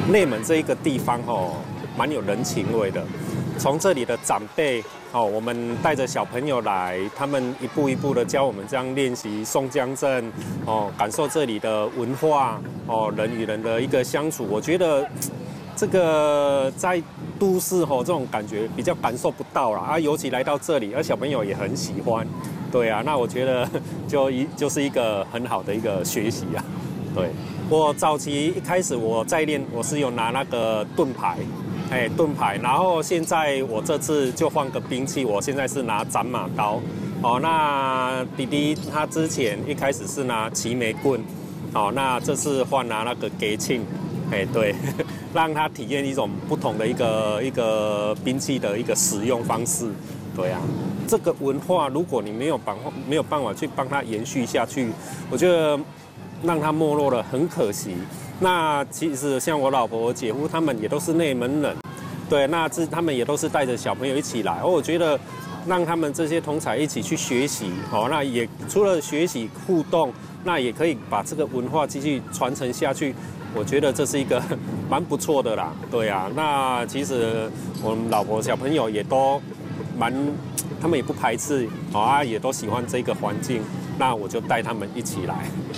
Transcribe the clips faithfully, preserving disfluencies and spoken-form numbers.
内门这一个地方哦，蛮有人情味的。从这里的长辈哦，我们带着小朋友来，他们一步一步的教我们这样练习宋江镇哦，感受这里的文化哦，人与人的一个相处。我觉得这个在都市哦，这种感觉比较感受不到啦啊，尤其来到这里，而小朋友也很喜欢。对啊，那我觉得就一就是一个很好的一个学习啊。对，我早期一开始我在练，我是有拿那个盾牌。哎，盾牌，然后现在我这次就换个兵器，我现在是拿斩马刀。哦，那弟弟他之前一开始是拿齐眉棍，哦，那这次换拿那个给磬，哎，对，让他体验一种不同的一个一个兵器的一个使用方式。对啊，这个文化如果你没有办法没有办法去帮他延续下去，我觉得让他没落了很可惜。那其实像我老婆、我姐夫他们也都是内门人，对，那这他们也都是带着小朋友一起来。我觉得让他们这些同侪一起去学习，哦，那也除了学习互动，那也可以把这个文化继续传承下去。我觉得这是一个蛮不错的啦，对啊。那其实我们老婆、小朋友也都蛮，他们也不排斥，哦啊，也都喜欢这个环境。那我就带他们一起来。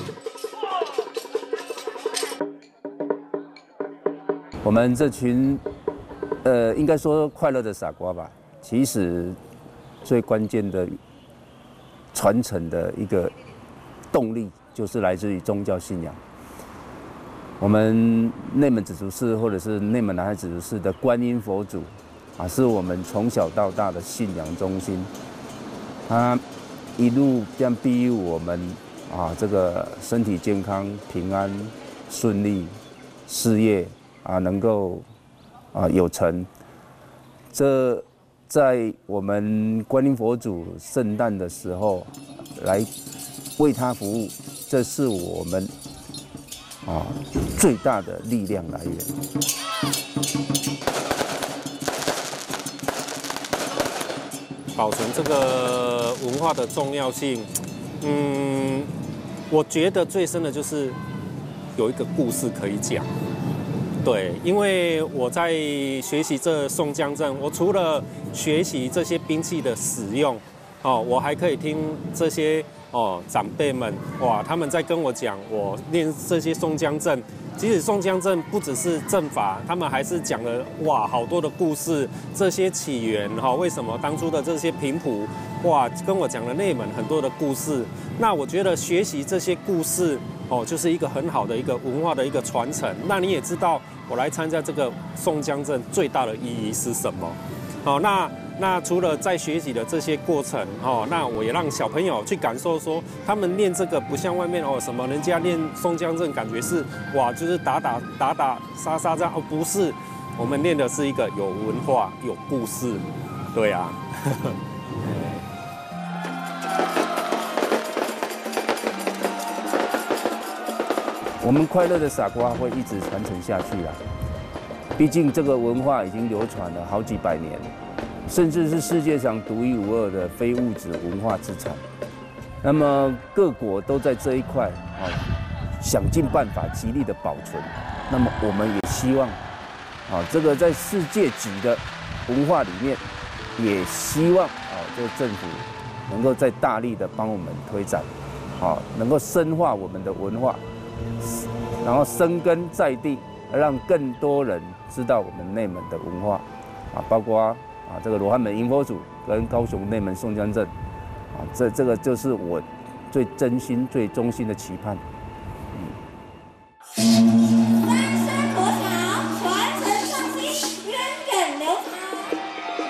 我们这群，呃，应该说快乐的傻瓜吧。其实最关键的传承的一个动力，就是来自于宗教信仰。我们内门紫竹寺或者是内门南海紫竹寺的观音佛祖，啊，是我们从小到大的信仰中心。他一路这样庇佑我们啊，这个身体健康、平安、顺利、事业。啊，能够啊有成，这在我们观音佛祖圣诞的时候来为他服务，这是我们啊最大的力量来源。 保存这个文化的重要性，嗯，我觉得最深的就是有一个故事可以讲。对，因为我在学习这宋江镇，我除了学习这些兵器的使用，哦，我还可以听这些哦长辈们哇，他们在跟我讲，我练这些宋江镇。其实宋江镇不只是阵法，他们还是讲了哇好多的故事，这些起源哈、哦，为什么当初的这些平埔哇，跟我讲了内门很多的故事。那我觉得学习这些故事。哦，就是一个很好的一个文化的一个传承。那你也知道，我来参加这个宋江镇最大的意义是什么？哦，那那除了在学习的这些过程，哦，那我也让小朋友去感受说，他们练这个不像外面哦什么，人家练宋江镇感觉是哇，就是打打打打杀杀这样，哦，不是，我们练的是一个有文化、有故事，对啊。 我们快乐的傻瓜会一直传承下去啦。毕竟这个文化已经流传了好几百年，甚至是世界上独一无二的非物质文化资产。那么各国都在这一块啊，想尽办法极力的保存。那么我们也希望啊，这个在世界级的文化里面，也希望啊，这个政府能够再大力的帮我们推展，啊，能够深化我们的文化。然后生根在地，让更多人知道我们内门的文化，啊，包括啊这个罗汉门迎佛祖跟高雄内门宋江镇，啊，这这个就是我最真心、最衷心的期盼。